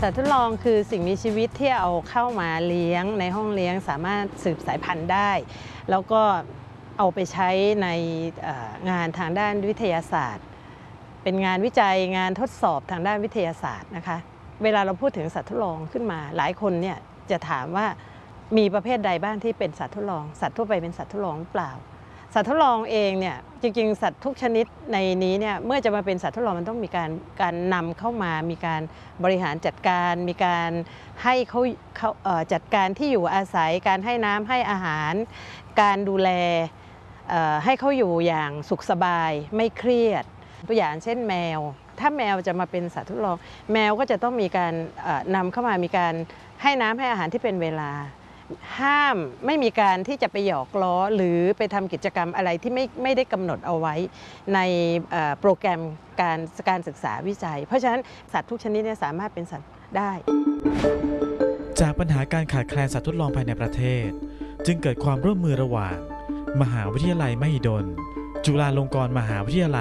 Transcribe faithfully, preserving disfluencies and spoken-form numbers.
สัตว์ทดลองคือสิ่งมีชีวิตที่เอาเข้ามาเลี้ยงในห้องเลี้ยงสามารถสืบสายพันธุ์ได้แล้วก็เอาไปใช้ในงานทางด้านวิทยาศาสตร์เป็นงานวิจัยงานทดสอบทางด้านวิทยาศาสตร์นะคะเวลาเราพูดถึงสัตว์ทดลองขึ้นมาหลายคนเนี่ยจะถามว่ามีประเภทใดบ้างที่เป็นสัตว์ทดลองสัตว์ทั่วไปเป็นสัตว์ทดลองหรือเปล่าสัตว์ทดลองเองเนี่ยจริงๆสัตว์ทุกชนิดในนี้เนี่ยเมื่อจะมาเป็นสัตว์ทดลองมันต้องมีการการนำเข้ามามีการบริหารจัดการมีการให้เขาเขาจัดการที่อยู่อาศัยการให้น้ำให้อาหารการดูแลให้เขาอยู่อย่างสุขสบายไม่เครียดตัวอย่างเช่นแมวถ้าแมวจะมาเป็นสัตว์ทดลองแมวก็จะต้องมีการนำเข้ามามีการให้น้ำให้อาหารที่เป็นเวลาห้ามไม่มีการที่จะไปหยอกล้อหรือไปทำกิจกรรมอะไรที่ไม่ไม่ได้กำหนดเอาไว้ในโปรแกรมการการศึกษาวิจัยเพราะฉะนั้นสัตว์ทุกชนิดเนี่ยสามารถเป็นสัตว์ได้จากปัญหาการขาดแคลนสัตว์ทดลองภายในประเทศจึงเกิดความร่วมมือระหว่างมหาวิทยาลัยมหิดลจุฬาลงกรณ์มหาวิทยาลัย